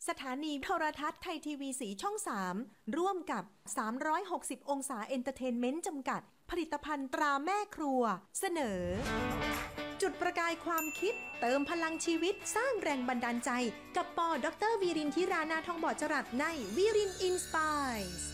สถานีโทรทัศน์ไทยทีวีสีช่อง 3ร่วมกับ360องศาเอนเตอร์เทนเมนต์จำกัดผลิตภัณฑ์ตราแม่ครัวเสนอจุดประกายความคิดเติมพลังชีวิตสร้างแรงบันดาลใจกับปอดร.วีรินทิรานาทองบอดจรัสในวีรินอินสไปร์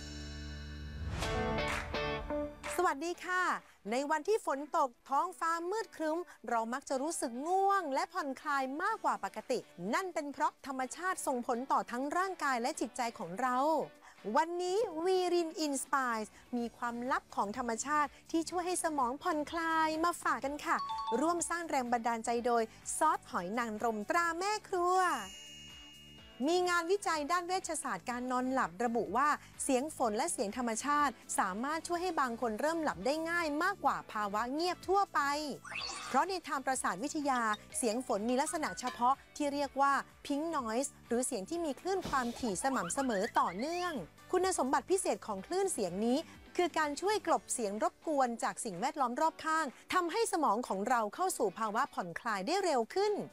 สวัสดีค่ะในวันที่ฝนตกท้องฟ้ามืดครึ้มเรามักจะรู้สึกง่วงและผ่อนคลายมากกว่าปกตินั่นเป็นเพราะธรรมชาติส่งผลต่อทั้งร่างกายและจิตใจของเราวันนี้วีรินอินสไปร์มีความลับของธรรมชาติที่ช่วยให้สมองผ่อนคลายมาฝากกันค่ะร่วมสร้างแรงบันดาลใจโดยซอสหอยนางรมตราแม่ครัวมีงานวิจัยด้านเวชศาสตร์การนอนหลับระบุว่าเสียงฝนและเสียงธรรมชาติสามารถช่วยให้บางคนเริ่มหลับได้ง่ายมากกว่าภาวะเงียบทั่วไปเพราะในทางประสาทวิทยาเสียงฝนมีลักษณะเฉพาะที่เรียกว่า Pink Noise หรือเสียงที่มีคลื่นความถี่สม่ำเสมอต่อเนื่องคุณสมบัติพิเศษของคลื่นเสียงนี้คือการช่วยกลบเสียงรบกวนจากสิ่งแวดล้อมรอบข้างทำให้สมองของเราเข้าสู่ภาวะผ่อนคลายได้เร็วขึ้น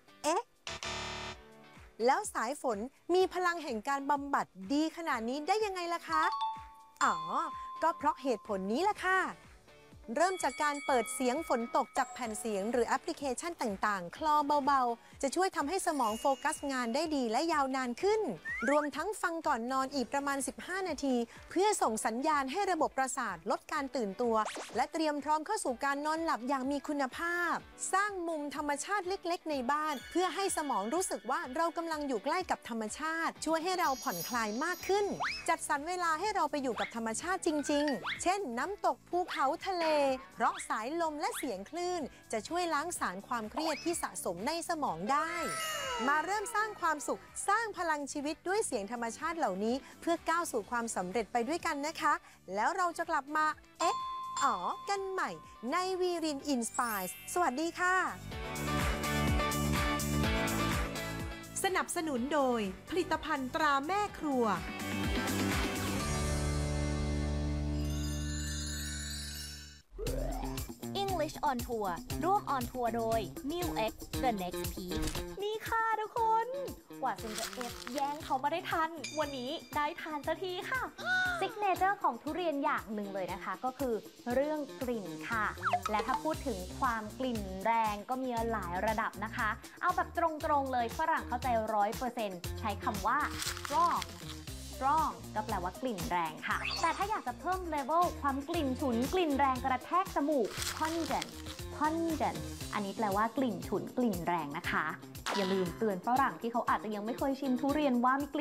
แล้วสายฝนมีพลังแห่งการบำบัดดีขนาดนี้ได้ยังไงล่ะคะอ๋อก็เพราะเหตุผลนี้ล่ะค่ะเริ่มจากการเปิดเสียงฝนตกจากแผ่นเสียงหรือแอปพลิเคชันต่างๆคลอเบาๆจะช่วยทำให้สมองโฟกัสงานได้ดีและยาวนานขึ้นรวมทั้งฟังก่อนนอนอีกประมาณ15นาทีเพื่อส่งสัญญาณให้ระบบประสาทลดการตื่นตัวและเตรียมพร้อมเข้าสู่การนอนหลับอย่างมีคุณภาพสร้างมุมธรรมชาติเล็กๆในบ้านเพื่อให้สมองรู้สึกว่าเรากำลังอยู่ใกล้กับธรรมชาติช่วยให้เราผ่อนคลายมากขึ้นจัดสรรเวลาให้เราไปอยู่กับธรรมชาติจริงๆเช่นน้ำตกภูเขาทะเลเพราะสายลมและเสียงคลื่นจะช่วยล้างสารความเครียดที่สะสมในสมองได้มาเริ่มสร้างความสุขสร้างพลังชีวิตด้วยเสียงธรรมชาติเหล่านี้เพื่อก้าวสู่ความสำเร็จไปด้วยกันนะคะแล้วเราจะกลับมากันใหม่ในวีรินอินสไปร์สวัสดีค่ะสนับสนุนโดยผลิตภัณฑ์ตราแม่ครัว English on Tour ร่วม on Tour โดย New X The Next Peak นี่ค่ะทุกคนกว่าซิงเกิลเอฟแย่งเขามาได้ทันวันนี้ได้ทานสักทีค่ะซิกเนเจอร์ของทุเรียนอย่างหนึ่งเลยนะคะก็คือเรื่องกลิ่นค่ะและถ้าพูดถึงความกลิ่นแรงก็มีหลายระดับนะคะเอาแบบตรงๆเลยฝรั่งเข้าใจ 100% ใช้คำว่า strong ก็แปลว่ากลิ่นแรงค่ะแต่ถ้าอยากจะเพิ่มเลเวลความกลิ่นฉุนกลิ่นแรงกระแทกจมูก pungent อันนี้แปลว่ากลิ่นฉุนกลิ่นแรงนะคะอย่าลืมเตือนฝรั่งที่เขาอาจจะยังไม่เคยชิมทุเรียนว่ามีกลิ่น